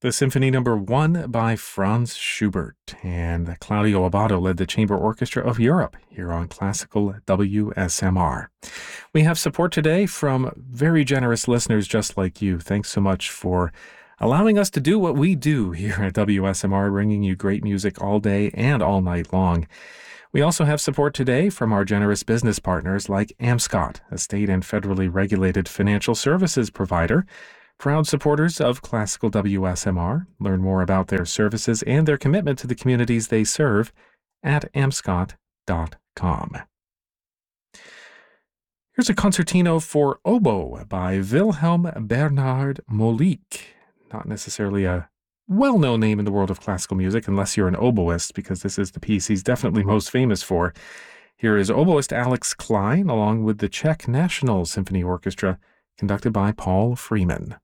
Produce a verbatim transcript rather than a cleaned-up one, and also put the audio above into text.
The Symphony Number One by Franz Schubert, and Claudio Abbado led the Chamber Orchestra of Europe here on Classical W S M R. We have support today from very generous listeners just like you. Thanks so much for allowing us to do what we do here at W S M R, bringing you great music all day and all night long. We also have support today from our generous business partners like Amscot, a state and federally regulated financial services provider, proud supporters of Classical W S M R. Learn more about their services and their commitment to the communities they serve at amscot dot com. Here's a concertino for oboe by Wilhelm Bernhard Molich. Not necessarily a well-known name in the world of classical music unless you're an oboist, because this is the piece he's definitely most famous for. Here is oboist Alex Klein along with the Czech National Symphony Orchestra, conducted by Paul Freeman.